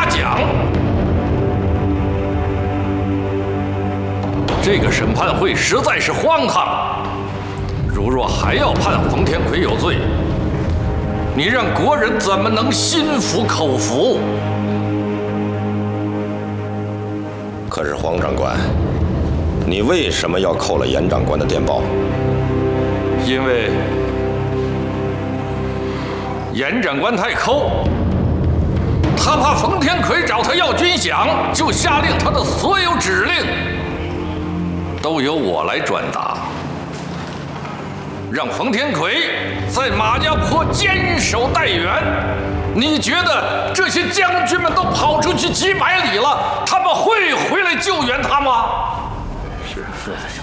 奖。这个审判会实在是荒唐。如若还要判冯天奎有罪，你让国人怎么能心服口服？ 可是黄长官，你为什么要扣了严长官的电报？ 因为严长官太抠，他怕冯天奎找他要军饷，就下令他的所有指令都由我来转达，让冯天奎在马家坡坚守待援。你觉得这些将军们都跑出去几百里了，他们会回来救援他吗？ 是。